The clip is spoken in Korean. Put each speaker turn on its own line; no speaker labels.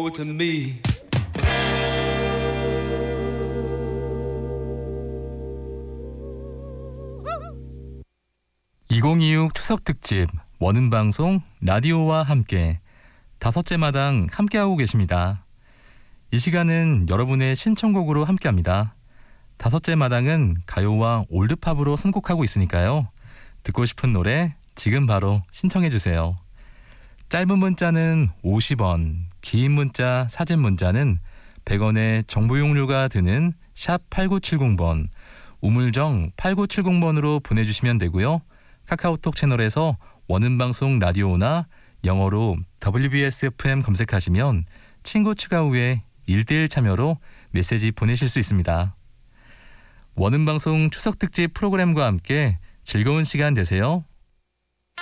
more to me.
2026 추석 특집 원음방송 라디오와 함께 다섯째 마당 함께하고 계십니다. 이 시간은 여러분의 신청곡으로 함께합니다. 다섯째 마당은 가요와 올드팝으로 선곡하고 있으니까요. 듣고 싶은 노래 지금 바로 신청해주세요. 짧은 문자는 50원, 긴 문자, 사진 문자는 100원의 정보 용료가 드는 샵 8970번, 우물정 8970번으로 보내주시면 되고요. 카카오톡 채널에서 원음방송 라디오나 영어로 WBSFM 검색하시면 친구 추가 후에 1대1 참여로 메시지 보내실 수 있습니다. 원음방송 추석특집 프로그램과 함께 즐거운 시간 되세요.